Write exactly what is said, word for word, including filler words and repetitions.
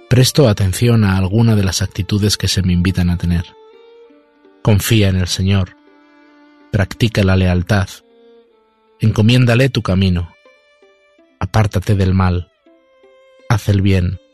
Presto atención a alguna de las actitudes que se me invitan a tener. Confía en el Señor, practica la lealtad, encomiéndale tu camino, apártate del mal, haz el bien,